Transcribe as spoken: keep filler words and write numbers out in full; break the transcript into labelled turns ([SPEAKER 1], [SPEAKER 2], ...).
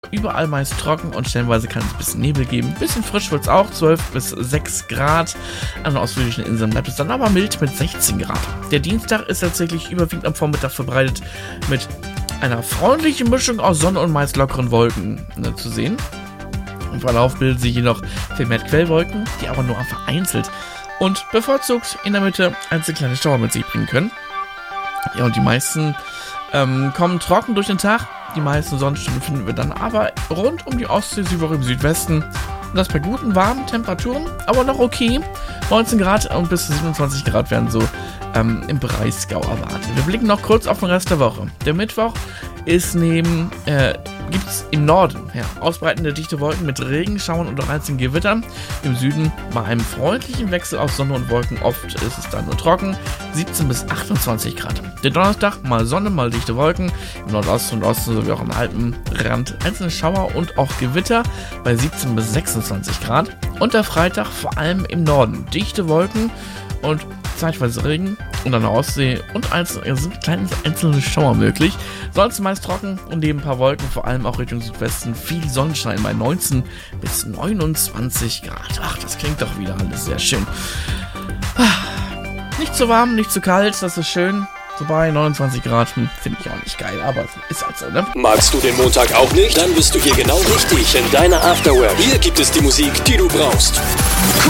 [SPEAKER 1] überall meist trocken und stellenweise kann es ein bisschen Nebel geben. Ein bisschen frisch wird es auch, zwölf bis sechs Grad. An den ausführlichen Inseln bleibt es dann aber mild mit sechzehn Grad. Der Dienstag ist tatsächlich überwiegend am Vormittag verbreitet mit einer freundlichen Mischung aus Sonne und meist lockeren Wolken ne, zu sehen. Im Verlauf bilden sich jedoch vermehrt Quellwolken, die aber nur vereinzelt und bevorzugt in der Mitte einzelne kleine Schauer mit sich bringen können. Ja, und die meisten ähm, kommen trocken durch den Tag. Die meisten Sonnenstunden finden wir dann aber rund um die Ostsee, sowie im Südwesten. Und das bei guten, warmen Temperaturen, aber noch okay. neunzehn Grad und bis zu siebenundzwanzig Grad werden so ähm, im Breisgau erwartet. Wir blicken noch kurz auf den Rest der Woche. Der Mittwoch ist neben, äh, gibt es im Norden ja, ausbreitende dichte Wolken mit Regenschauern und auch einzelnen Gewittern. Im Süden bei einem freundlichen Wechsel aus Sonne und Wolken, oft ist es dann nur trocken, siebzehn bis achtundzwanzig Grad. Der Donnerstag mal Sonne, mal dichte Wolken, im Nordosten und Osten sowie auch am Alpenrand einzelne Schauer und auch Gewitter bei siebzehn bis sechsundzwanzig Grad. Und der Freitag vor allem im Norden dichte Wolken und zeitweise Regen und an der Ostsee und einzelne, sind kleine einzelne Schauer möglich. Sonst meist trocken und neben ein paar Wolken, vor allem auch Richtung Südwesten, viel Sonnenschein bei neunzehn bis neunundzwanzig Grad. Ach, das klingt doch wieder alles sehr schön. Nicht zu warm, nicht zu kalt, das ist schön. So bei neunundzwanzig Grad, hm, finde ich auch nicht geil, aber ist halt so, ne?
[SPEAKER 2] Magst du den Montag auch nicht? Dann bist du hier genau richtig in deiner Afterwork. Hier gibt es die Musik, die du brauchst.